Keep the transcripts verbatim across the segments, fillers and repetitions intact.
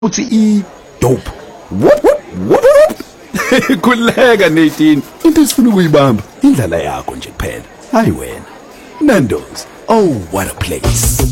uthi I dope. Whoop whoop whoop whoop. Kuleka Nadine. Into esifuna ukuyibamba indlela yakho nje kuphela. Hayi wena. Nando's. Oh, what a place.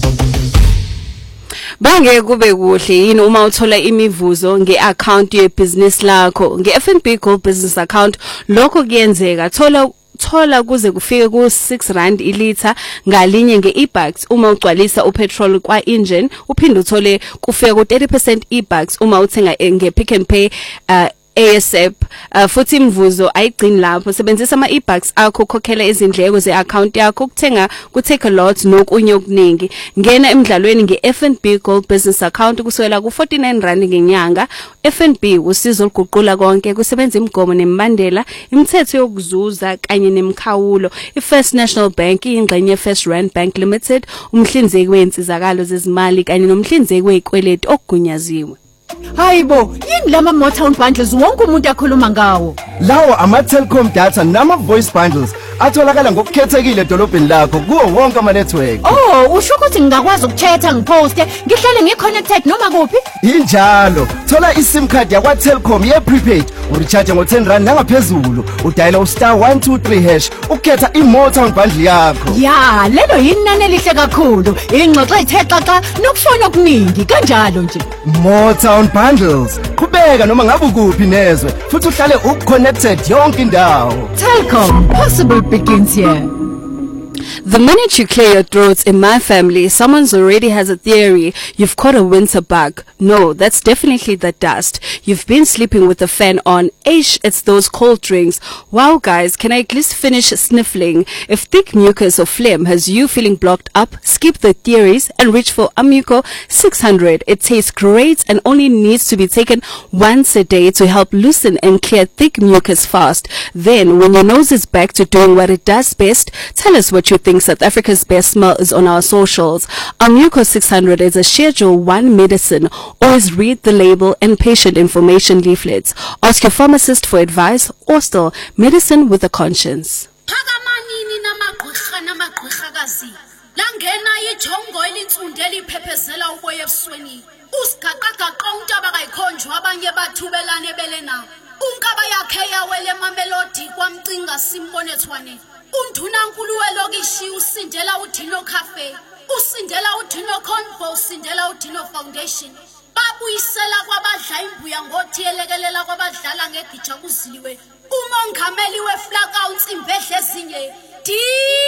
Bange kube kuhle yini uma uthola imivuzo ngeaccount yebusiness lakho ngeF N B Gold Business Account lokho kuyenzeka thola thola kuze kufike ku six rand ilitha ngalinye ngeebucks uma ugcwalisa upetrol kwa engine uphinde uthole kufika ku thirty percent ebucks uma uthenga ngePick n Pay uh, A S A P uh, futhi imvuzo ayigcini lapho sebenzisa ama ebucks akho ukhokhela izindleko zeaccount yakho ukuthenga ku Take a Lot nokunye okuningi ngena emidlalweni ngeF N B Gold Business Account kuswela ku forty-nine rand ngenyanga. F N B usizo oluguqula konke kusebenza imigomo nemibandela imithetho yokuzuza kanye nemkhawulo. iFirst National Bank ingxenye First Rand Bank Limited umhlinzeki weinsizakalo zezimali kanye nomhlinzeki weikweleti okugunyaziwe. Hayibo, yini lama Motown bundles wonke umuntu akhuluma ngawo? Lawo ama Telkom data nama voice bundles atholakala ngokukhethekile edolobheni lakho kuwo wonke ama network. Oh, usho ukuthi ngingakwazi ukukhetha ngiposte, ngihlale ngiconnected noma kuphi? Injalo, thola iSIM card yakwa Telkom ye prepaid, urecharge ngo ten rand nangaphezulu, udial star one two three hash, ukhetha iMotown bundle yakho. Ya, lelo yinani elihle kakhulu. Ingxoxo ethe xaxa nokushona okuningi kanjalo nje. Motown bundles, kubeka noma ngabe ukuphi nezwe, futhi uhlale uconnected yonke indawo. Telkom, possible begins here. The minute you clear your throats in my family, someone's already has a theory you've caught a winter bug. No, that's definitely the dust. You've been sleeping with the fan on. Ish, it's those cold drinks. Wow, guys, can I at least finish sniffling? If thick mucus or phlegm has you feeling blocked up, skip the theories and reach for Amuco six hundred. It tastes great and only needs to be taken once a day to help loosen and clear thick mucus fast. Then, when your nose is back to doing what it does best, tell us what you think South Africa's best smell is on our socials. Amuco six hundred is a Schedule one medicine. Always read the label and patient information leaflets. Ask your pharmacist for advice or still medicine with a conscience. Phakamanini namagqirha namagqirhakazi langena ijongo elintsunde liphephezela uboya ebusweni usigaqagaqa untaba kayikhonjwa abanye bathubelane belena unkaba yakhe yawele Mamelodi kwamcinga simbonethwane undunankulu welokishi usindela uDino Cafe usindela uDino Convo usindela uDino Foundation babuyisela kwabadla imbuya ngothi elekelela kwabadlala ngegija kuziliwe umongameli weflakawunsi imbedle ezinye